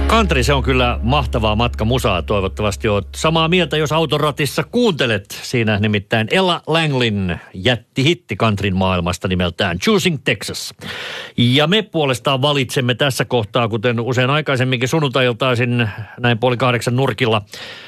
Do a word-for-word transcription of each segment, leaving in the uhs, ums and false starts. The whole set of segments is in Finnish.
Country, se on kyllä mahtavaa matkamusaa. Toivottavasti olet samaa mieltä, jos autoratissa kuuntelet. Siinä nimittäin Ella Langlin jätti hitti countryn maailmasta nimeltään Choosing Texas. Ja me puolestaan valitsemme tässä kohtaa, kuten usein aikaisemminkin sunnuntai-iltaisin näin puoli kahdeksan nurkilla,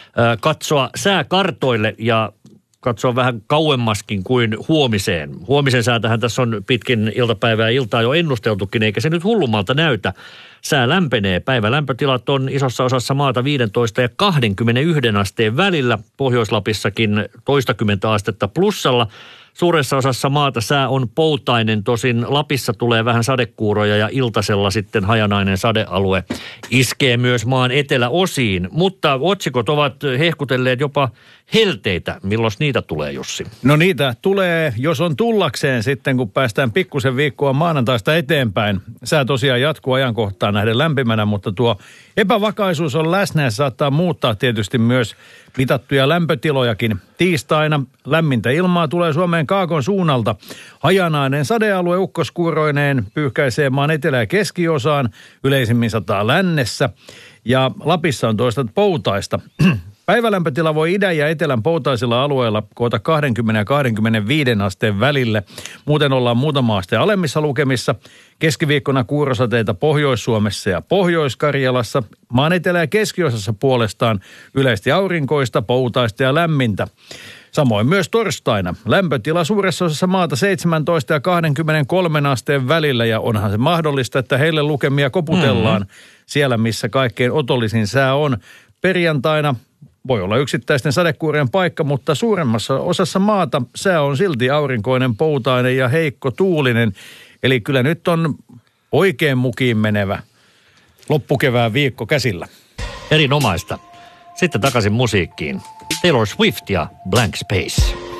katsoa sääkartoille ja katsoa vähän kauemmaskin kuin huomiseen. Huomisen säätähän tässä on pitkin iltapäivää iltaa jo ennusteltukin, eikä se nyt hullummalta näytä. Sää lämpenee. Päivälämpötilat on isossa osassa maata viisitoista ja kaksikymmentäyksi asteen välillä. Pohjois-Lapissakin toistakymmentä astetta plussalla. Suuressa osassa maata sää on poutainen, tosin Lapissa tulee vähän sadekuuroja ja iltasella sitten hajanainen sadealue iskee myös maan eteläosiin. Mutta otsikot ovat hehkutelleet jopa helteitä. Milloin niitä tulee, Jussi? No niitä tulee, jos on tullakseen sitten, kun päästään pikkusen viikkoa maanantaista eteenpäin. Sää tosiaan jatkuu ajankohtaan nähden lämpimänä, mutta tuo epävakaisuus on läsnä ja saattaa muuttaa tietysti myös mitattuja lämpötilojakin. Tiistaina lämmintä ilmaa tulee Suomeen kaakon suunnalta. Hajanainen sadealue ukkoskuuroineen pyyhkäisee maan etelä- ja keskiosaan, yleisimmin sataa lännessä ja Lapissa on toista poutaista. Päivälämpötila voi idän ja etelän poutaisilla alueilla koota kaksikymmentä ja kaksikymmentäviisi asteen välille. Muuten ollaan muutama aste alemmissa lukemissa. Keskiviikkona kuurosateita Pohjois-Suomessa ja Pohjois-Karjalassa. Maan etelä- ja keskiosassa puolestaan yleisesti aurinkoista, poutaista ja lämmintä. Samoin myös torstaina. Lämpötila suuressa osassa maata seitsemäntoista ja kaksikymmentäkolme asteen välillä ja onhan se mahdollista, että heille lukemia koputellaan mm-hmm. siellä, missä kaikkein otollisin sää on. Perjantaina voi olla yksittäisten sadekuurien paikka, mutta suuremmassa osassa maata sää on silti aurinkoinen, poutainen ja heikko tuulinen. Eli kyllä nyt on oikein mukiin menevä loppukevään viikko käsillä. Erinomaista. Sitten takaisin musiikkiin. Taylor Swift ja Blank Space.